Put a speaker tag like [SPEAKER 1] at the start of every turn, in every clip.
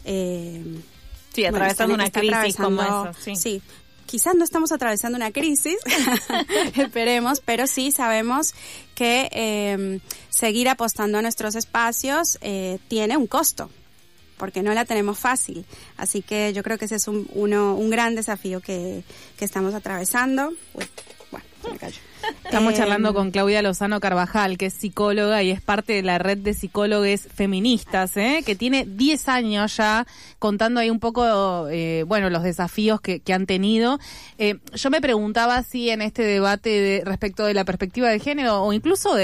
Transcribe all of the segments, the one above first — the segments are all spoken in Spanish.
[SPEAKER 1] Sí, atravesando una crisis como esa.
[SPEAKER 2] Sí. Quizás no estamos atravesando una crisis, esperemos, pero sí sabemos que seguir apostando a nuestros espacios tiene un costo, porque no la tenemos fácil. Así que yo creo que ese es un gran desafío que estamos atravesando. Uy, bueno, se me cayó.
[SPEAKER 3] Estamos charlando con Claudia Lozano Carvajal, que es psicóloga y es parte de la red de psicólogos feministas, que tiene 10 años ya contando ahí un poco, los desafíos que han tenido. Yo me preguntaba si en este debate respecto de la perspectiva de género o incluso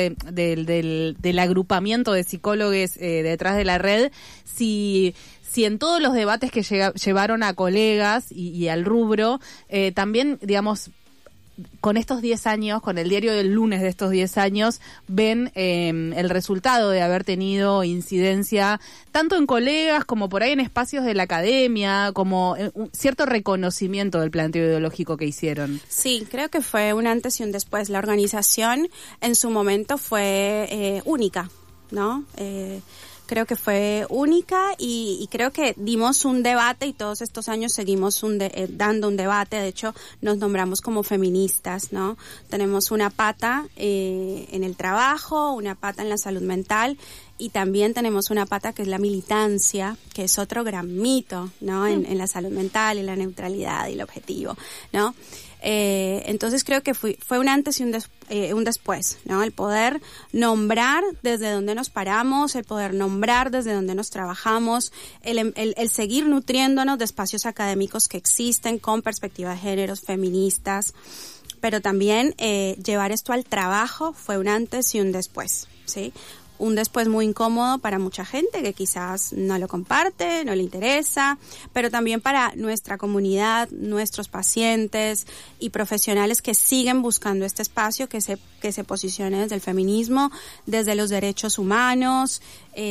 [SPEAKER 3] del agrupamiento de psicólogos detrás de la red, si en todos los debates que llevaron a colegas y al rubro, también, digamos, con estos 10 años, con el diario del lunes de estos 10 años, ven el resultado de haber tenido incidencia tanto en colegas como por ahí en espacios de la academia, como un cierto reconocimiento del planteo ideológico que hicieron.
[SPEAKER 2] Sí, creo que fue un antes y un después. La organización en su momento fue única, ¿no? Creo que fue única y creo que dimos un debate y todos estos años seguimos dando un debate. De hecho, nos nombramos como feministas, ¿no? Tenemos una pata en el trabajo, una pata en la salud mental y también tenemos una pata que es la militancia, que es otro gran mito, ¿no? En la salud mental, en la neutralidad y el objetivo, ¿no? Entonces creo que fue un antes y un después, ¿no? El poder nombrar desde donde nos paramos, el poder nombrar desde donde nos trabajamos, el seguir nutriéndonos de espacios académicos que existen con perspectiva de géneros feministas, pero también llevar esto al trabajo fue un antes y un después, ¿sí? Un después muy incómodo para mucha gente que quizás no lo comparte, no le interesa, pero también para nuestra comunidad, nuestros pacientes y profesionales que siguen buscando este espacio que se posicione desde el feminismo, desde los derechos humanos,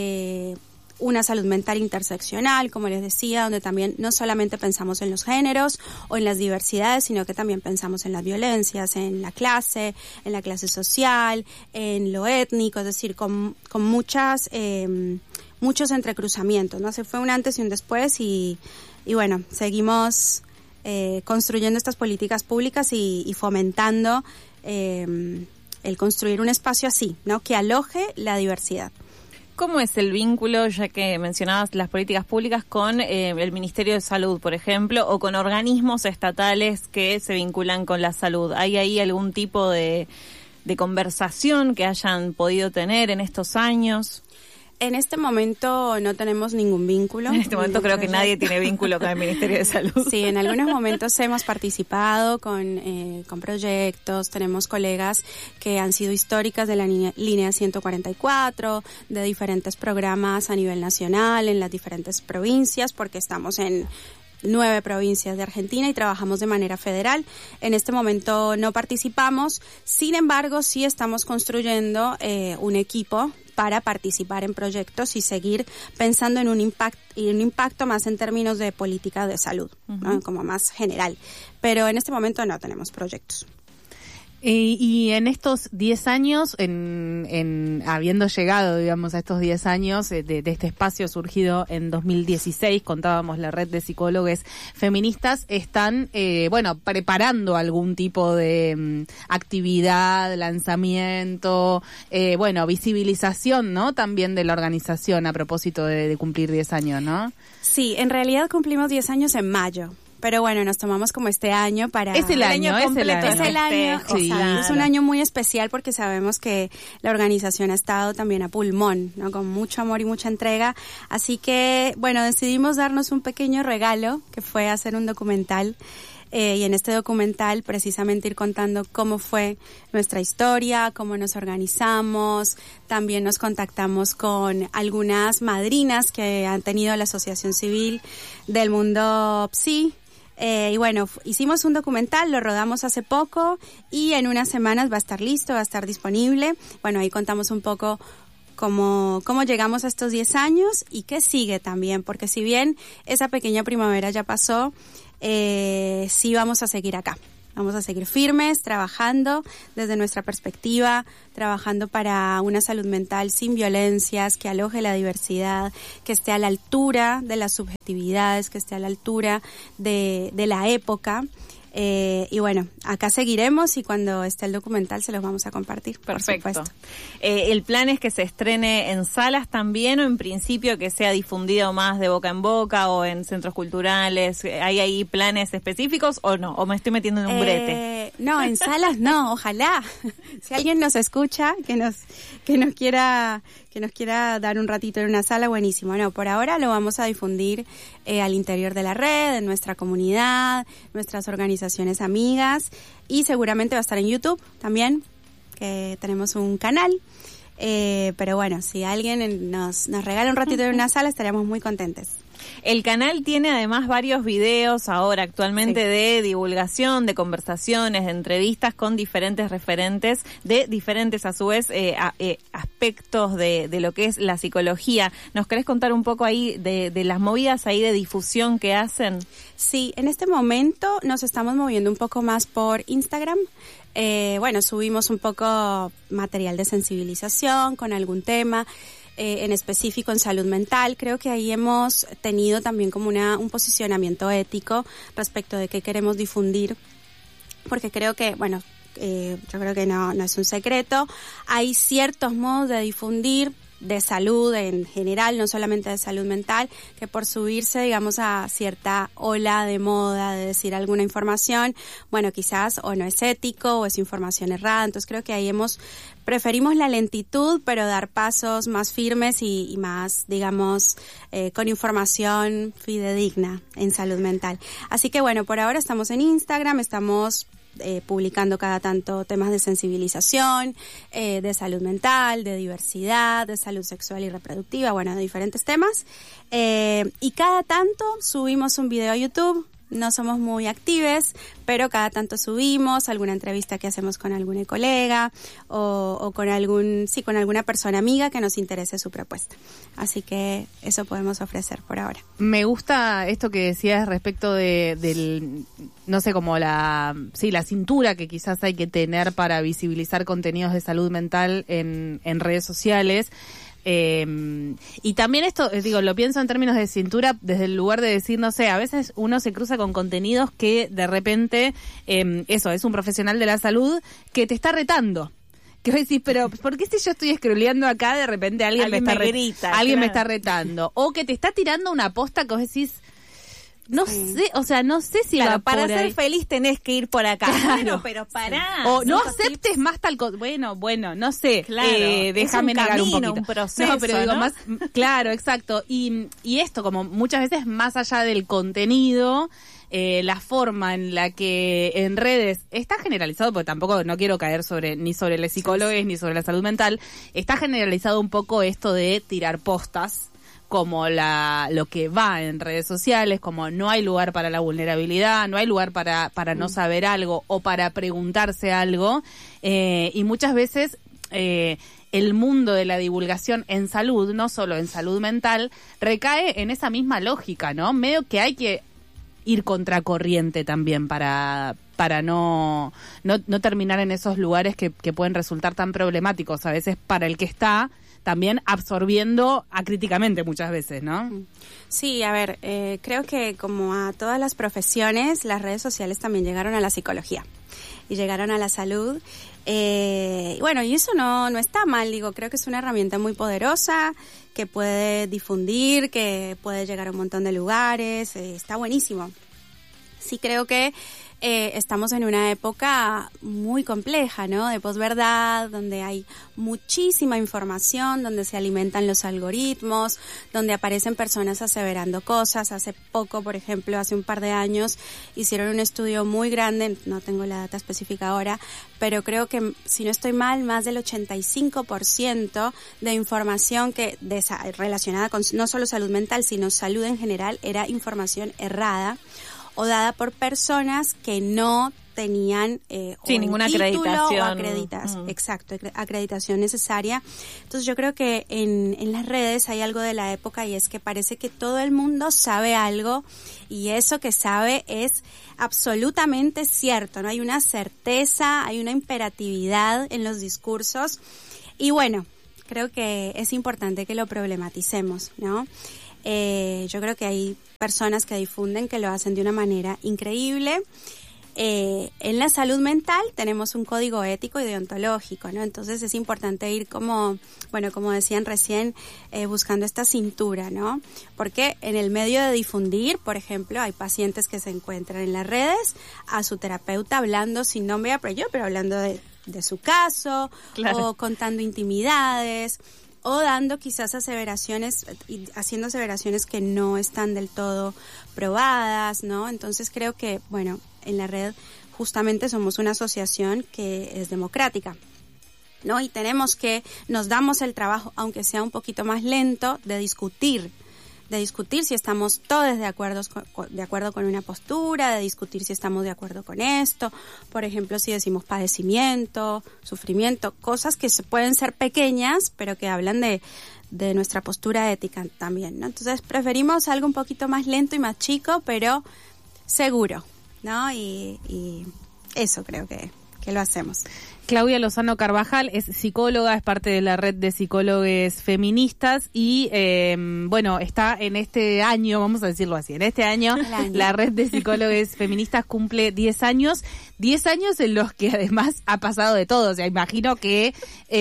[SPEAKER 2] una salud mental interseccional, como les decía, donde también no solamente pensamos en los géneros o en las diversidades, sino que también pensamos en las violencias, en la clase social, en lo étnico, es decir, con muchos entrecruzamientos, ¿no? Se fue un antes y un después y bueno, seguimos construyendo estas políticas públicas y fomentando el construir un espacio así, ¿no? Que aloje la diversidad.
[SPEAKER 1] ¿Cómo es el vínculo, ya que mencionabas las políticas públicas, con el Ministerio de Salud, por ejemplo, o con organismos estatales que se vinculan con la salud? ¿Hay ahí algún tipo de conversación que hayan podido tener en estos años?
[SPEAKER 2] En este momento no tenemos ningún vínculo.
[SPEAKER 1] En este momento creo que nadie tiene vínculo con el Ministerio de Salud.
[SPEAKER 2] Sí, en algunos momentos hemos participado con proyectos, tenemos colegas que han sido históricas de la línea 144, de diferentes programas a nivel nacional, en las diferentes provincias, porque estamos en 9 provincias de Argentina y trabajamos de manera federal. En este momento no participamos, sin embargo sí estamos construyendo un equipo para participar en proyectos y seguir pensando en un impacto más en términos de política de salud, ¿no? Como más general. Pero en este momento no tenemos proyectos.
[SPEAKER 3] Y en estos 10 años, habiendo llegado, digamos, a estos 10 años de este espacio surgido en 2016, contábamos la red de psicólogos feministas, están, preparando algún tipo de actividad, lanzamiento, visibilización, ¿no? También de la organización a propósito de cumplir 10 años, ¿no?
[SPEAKER 2] Sí, en realidad cumplimos 10 años en mayo. Pero bueno, nos tomamos como este año para...
[SPEAKER 3] Es el año completo.
[SPEAKER 2] Es el año,
[SPEAKER 3] sí, claro.
[SPEAKER 2] Es un año muy especial porque sabemos que la organización ha estado también a pulmón, ¿no? Con mucho amor y mucha entrega. Así que, bueno, decidimos darnos un pequeño regalo, que fue hacer un documental. Y en este documental precisamente ir contando cómo fue nuestra historia, cómo nos organizamos. También nos contactamos con algunas madrinas que han tenido la Asociación Civil del Mundo PSI. Y bueno, hicimos un documental, lo rodamos hace poco y en unas semanas va a estar listo, va a estar disponible. Bueno, ahí contamos un poco cómo llegamos a estos 10 años y qué sigue también, porque si bien esa pequeña primavera ya pasó, sí vamos a seguir acá, Vamos a seguir firmes, trabajando desde nuestra perspectiva, trabajando para una salud mental sin violencias, que aloje la diversidad, que esté a la altura de las subjetividades, que esté a la altura de la época. Y bueno, acá seguiremos y cuando esté el documental se los vamos a compartir.
[SPEAKER 1] Perfecto.
[SPEAKER 2] Por supuesto.
[SPEAKER 1] ¿El plan es que se estrene en salas también o en principio que sea difundido más de boca en boca o en centros culturales? ¿Hay ahí planes específicos o no? ¿O me estoy metiendo en un brete?
[SPEAKER 2] No, en salas no, ojalá. Si alguien nos escucha, que nos quiera dar un ratito en una sala, buenísimo. No, por ahora lo vamos a difundir al interior de la red, en nuestra comunidad, nuestras organizaciones amigas, y seguramente va a estar en YouTube también, que tenemos un canal. Pero bueno, si alguien nos regala un ratito en una sala, estaríamos muy contentes.
[SPEAKER 1] El canal tiene además varios videos ahora actualmente de divulgación, de conversaciones, de entrevistas con diferentes referentes de diferentes a su vez aspectos de lo que es la psicología. ¿Nos querés contar un poco ahí de las movidas ahí de difusión que hacen?
[SPEAKER 2] Sí, en este momento nos estamos moviendo un poco más por Instagram. Subimos un poco material de sensibilización con algún tema. En específico en salud mental. Creo que ahí hemos tenido también como un posicionamiento ético respecto de qué queremos difundir, porque creo que, yo creo que no es un secreto, hay ciertos modos de difundir de salud en general, no solamente de salud mental, que por subirse, digamos, a cierta ola de moda de decir alguna información, quizás o no es ético o es información errada. Entonces creo que ahí preferimos la lentitud, pero dar pasos más firmes y más, digamos, con información fidedigna en salud mental. Así que por ahora estamos en Instagram, estamos publicando cada tanto temas de sensibilización, de salud mental, de diversidad, de salud sexual y reproductiva, de diferentes temas. Y cada tanto subimos un video a YouTube. No somos muy actives, pero cada tanto subimos alguna entrevista que hacemos con algún colega o con alguna persona amiga que nos interese su propuesta. Así que eso podemos ofrecer por ahora.
[SPEAKER 3] Me gusta esto que decías respecto del, no sé, como la cintura que quizás hay que tener para visibilizar contenidos de salud mental en redes sociales. Y también esto, lo pienso en términos de cintura desde el lugar de decir, no sé, a veces uno se cruza con contenidos que de repente, es un profesional de la salud que te está retando. Que vos decís, pero ¿por qué si yo estoy scrolleando acá de repente alguien me está retando? O que te está tirando una posta que vos decís, no sé si va
[SPEAKER 1] para
[SPEAKER 3] por
[SPEAKER 1] ser
[SPEAKER 3] ahí.
[SPEAKER 1] Feliz tenés que ir por acá.
[SPEAKER 3] Claro.
[SPEAKER 1] Pero pará.
[SPEAKER 3] O no aceptes más tal cosa. Bueno, no sé.
[SPEAKER 1] Claro.
[SPEAKER 3] Déjame negar un poquito.
[SPEAKER 1] Un proceso,
[SPEAKER 3] pero digo más, claro, exacto. Y esto, como muchas veces más allá del contenido, la forma en la que en redes está generalizado, porque tampoco no quiero caer ni sobre los psicólogos ni sobre la salud mental, está generalizado un poco esto de tirar postas como lo que va en redes sociales, como no hay lugar para la vulnerabilidad, no hay lugar para no saber algo o para preguntarse algo, y muchas veces el mundo de la divulgación en salud, no solo en salud mental, recae en esa misma lógica, ¿no? Medio que hay que ir contracorriente también para no terminar en esos lugares que pueden resultar tan problemáticos a veces para el que está también absorbiendo acríticamente muchas veces, ¿no?
[SPEAKER 2] Sí, a ver, creo que como a todas las profesiones, las redes sociales también llegaron a la psicología y llegaron a la salud. Y eso no está mal, creo que es una herramienta muy poderosa que puede difundir, que puede llegar a un montón de lugares, está buenísimo. Sí, creo que estamos en una época muy compleja, ¿no? De posverdad, donde hay muchísima información, donde se alimentan los algoritmos, donde aparecen personas aseverando cosas. Hace poco, por ejemplo, hace un par de años, hicieron un estudio muy grande, no tengo la data específica ahora, pero creo que, si no estoy mal, más del 85% de información relacionada con no solo salud mental, sino salud en general, era información errada o dada por personas que no tenían
[SPEAKER 1] ninguna acreditación.
[SPEAKER 2] Exacto, acreditación necesaria. Entonces yo creo que en las redes hay algo de la época, y es que parece que todo el mundo sabe algo, y eso que sabe es absolutamente cierto, ¿no? Hay una certeza, hay una imperatividad en los discursos, y bueno, creo que es importante que lo problematicemos, ¿no? Yo creo que hay personas que difunden que lo hacen de una manera increíble. En la salud mental tenemos un código ético y deontológico, ¿no? Entonces es importante ir como decían recién, buscando esta cintura, ¿no? Porque en el medio de difundir, por ejemplo, hay pacientes que se encuentran en las redes a su terapeuta hablando sin nombre y apellido, pero hablando de su caso, claro, o contando intimidades, o dando quizás aseveraciones y haciendo aseveraciones que no están del todo probadas, ¿no? Entonces creo que, bueno, en la red justamente somos una asociación que es democrática, ¿no? Y nos damos el trabajo, aunque sea un poquito más lento, de discutir si estamos todos de acuerdo con una postura, de discutir si estamos de acuerdo con esto, por ejemplo, si decimos padecimiento, sufrimiento, cosas que pueden ser pequeñas, pero que hablan de nuestra postura ética también, ¿no? Entonces preferimos algo un poquito más lento y más chico, pero seguro, ¿no? Y eso creo que lo hacemos.
[SPEAKER 3] Claudia Lozano Carvajal es psicóloga, es parte de la red de psicólogos feministas y, está en este año, vamos a decirlo así, en este año la red de psicólogos feministas cumple 10 años en los que además ha pasado de todo. O sea, imagino que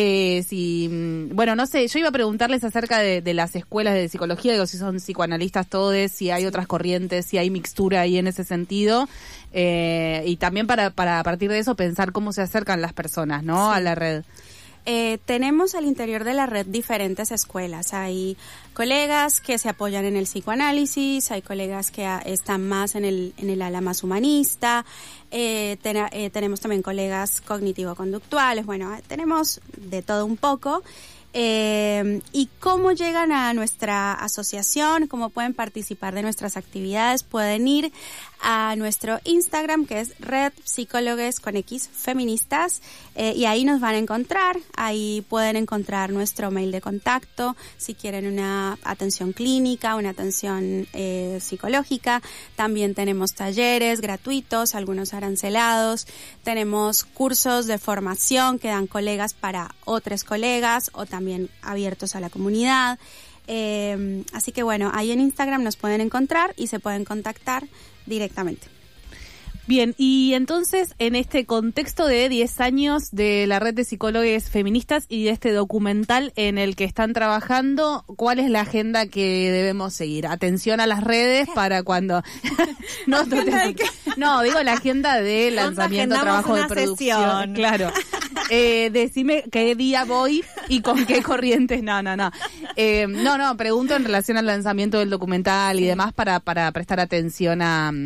[SPEAKER 3] no sé, yo iba a preguntarles acerca de las escuelas de psicología, digo, si son psicoanalistas todos, si hay otras corrientes, si hay mixtura ahí en ese sentido. Y también para a partir de eso pensar cómo se acercan las personas, ¿no? Sí. A la red.
[SPEAKER 2] Tenemos al interior de la red diferentes escuelas. Hay colegas que se apoyan en el psicoanálisis, hay colegas que están más en el ala más humanista, tenemos también colegas cognitivo-conductuales, bueno, tenemos de todo un poco. Y cómo llegan a nuestra asociación, cómo pueden participar de nuestras actividades, pueden ir a nuestro Instagram, que es Red Psicólogos con X Feministas, y ahí nos van a encontrar. Ahí pueden encontrar nuestro mail de contacto si quieren una atención clínica, una atención psicológica. También tenemos talleres gratuitos, algunos arancelados, tenemos cursos de formación que dan colegas para otros colegas o también abiertos a la comunidad. Así que bueno, ahí en Instagram nos pueden encontrar y se pueden contactar directamente.
[SPEAKER 3] Bien, y entonces en este contexto de 10 años de la red de psicólogos feministas y de este documental en el que están trabajando, ¿cuál es la agenda que debemos seguir? Atención a las redes para cuando... No, digo la agenda de lanzamiento, trabajo de producción. Sesión. Claro. Decime qué día voy y con qué corrientes. No, pregunto en relación al lanzamiento del documental y demás para prestar atención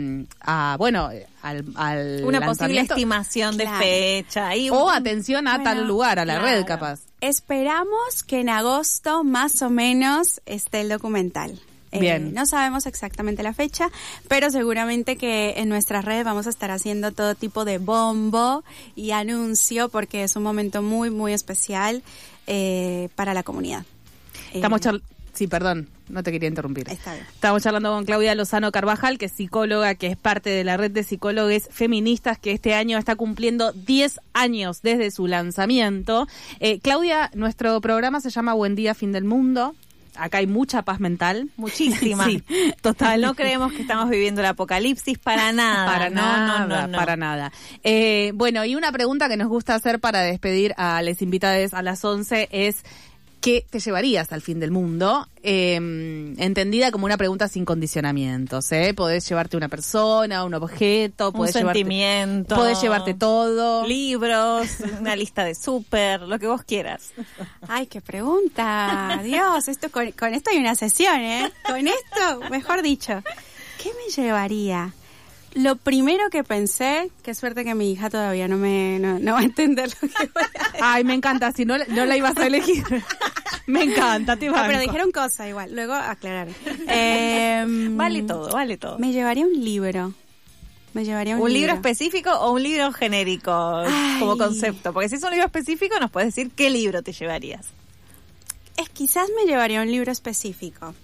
[SPEAKER 3] al
[SPEAKER 1] una posible estimación de fecha
[SPEAKER 3] o atención a tal lugar, a la red capaz.
[SPEAKER 2] Esperamos que en agosto más o menos esté el documental.
[SPEAKER 3] Bien.
[SPEAKER 2] No sabemos exactamente la fecha, pero seguramente que en nuestras redes vamos a estar haciendo todo tipo de bombo y anuncio porque es un momento muy, muy especial para la comunidad.
[SPEAKER 3] Sí, perdón, no te quería interrumpir.
[SPEAKER 2] Está bien.
[SPEAKER 3] Estamos charlando con Claudia Lozano Carvajal, que es psicóloga, que es parte de la red de psicólogos feministas, que este año está cumpliendo 10 años desde su lanzamiento. Claudia, nuestro programa se llama Buen Día, Fin del Mundo. Acá hay mucha paz mental.
[SPEAKER 1] Muchísima.
[SPEAKER 3] Sí, total.
[SPEAKER 1] No creemos que estamos viviendo el apocalipsis para nada.
[SPEAKER 3] Para nada. Y una pregunta que nos gusta hacer para despedir a las invitadas a las 11 es... ¿qué te llevarías al fin del mundo? Entendida como una pregunta sin condicionamientos, ¿eh? Podés llevarte una persona, un objeto,
[SPEAKER 1] un sentimiento.
[SPEAKER 3] Podés llevarte todo.
[SPEAKER 1] Libros, una lista de súper, lo que vos quieras.
[SPEAKER 2] Ay, qué pregunta. Dios, con esto hay una sesión, ¿eh? Con esto, mejor dicho. ¿Qué me llevaría? Lo primero que pensé, qué suerte que mi hija todavía no va a entender lo que voy a decir.
[SPEAKER 3] Ay, me encanta, si no la ibas a elegir. Me encanta, te banco.
[SPEAKER 2] No, pero dijeron cosas igual, luego aclararon.
[SPEAKER 1] Vale todo.
[SPEAKER 2] Me llevaría un libro. Me llevaría
[SPEAKER 1] ¿Un libro específico o un libro genérico como concepto? Porque si es un libro específico, nos puedes decir qué libro te llevarías.
[SPEAKER 2] Quizás me llevaría un libro específico.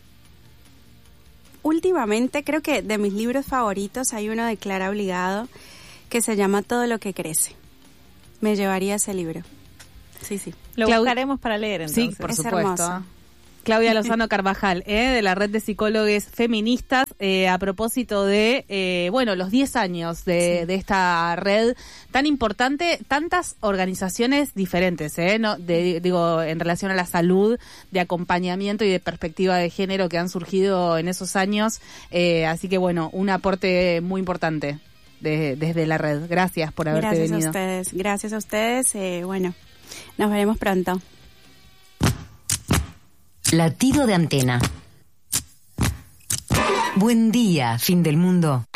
[SPEAKER 2] Últimamente creo que de mis libros favoritos hay uno de Clara Obligado que se llama Todo lo que crece. Me llevaría ese libro. Sí.
[SPEAKER 1] Lo buscaremos para leer, entonces.
[SPEAKER 3] Sí, por
[SPEAKER 2] Es
[SPEAKER 3] supuesto.
[SPEAKER 2] hermoso.
[SPEAKER 3] Claudia Lozano Carvajal, de la Red de Psicólogos Feministas, a propósito de, los 10 años de esta red tan importante, tantas organizaciones diferentes, digo, en relación a la salud, de acompañamiento y de perspectiva de género que han surgido en esos años, así que un aporte muy importante desde la red. Gracias por haberte venido.
[SPEAKER 2] Gracias a ustedes, nos veremos pronto.
[SPEAKER 4] Latido de Antena. Buen día, fin del mundo.